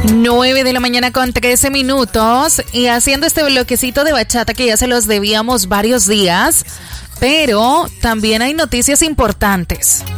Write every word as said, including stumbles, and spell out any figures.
nueve de la mañana con trece minutos y haciendo este bloquecito de bachata que ya se los debíamos varios días, pero también hay noticias importantes.